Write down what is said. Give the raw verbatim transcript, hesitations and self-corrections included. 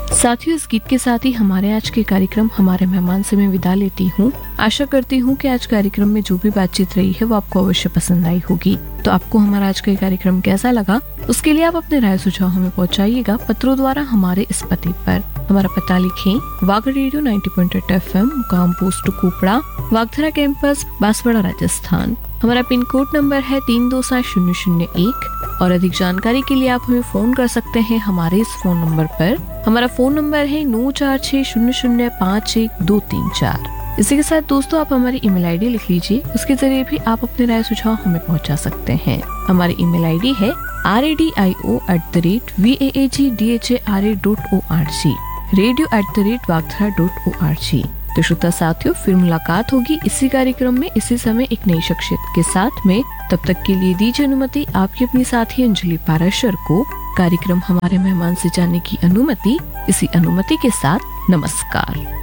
साथियों, इस गीत के साथ ही हमारे आज के कार्यक्रम हमारे मेहमान से मैं विदा लेती हूँ। आशा करती हूँ कि आज कार्यक्रम में जो भी बातचीत रही है वो आपको अवश्य पसंद आई होगी। तो आपको हमारा आज का कार्यक्रम कैसा लगा, उसके लिए आप अपने राय सुझाव हमें पहुँचाइएगा पत्रों द्वारा हमारे इस पते पर। हमारा पता लिखें, वाग radio ninety point eight F M, मुकाम पोस्ट कुपड़ा, वागधरा कैंपस, बांसवाड़ा, राजस्थान। हमारा पिन कोड नंबर है तीन दो सात शून्य शून्य एक और अधिक जानकारी के लिए आप हमें फोन कर सकते हैं हमारे इस फोन नंबर पर। हमारा फोन नंबर है नौ चार छह शून्य शून्य पाँच एक दो तीन चार। इसी के साथ दोस्तों आप हमारी ईमेल आईडी लिख लीजिए, उसके जरिए भी आप अपने राय सुझाव हमें पहुंचा सकते हैं। हमारी ईमेल आईडी है R A D I O at the rate V A A G D H A R A dot O R G, radio at the rate वागधरा dot O R G. तो श्रोता साथियों, फिर मुलाकात होगी इसी कार्यक्रम में इसी समय एक नई शख्सियत के साथ में। तब तक के लिए दीजिए अनुमति आपकी अपनी साथी अंजलि पाराशर को कार्यक्रम हमारे मेहमान से जाने की अनुमति। इसी अनुमति के साथ नमस्कार।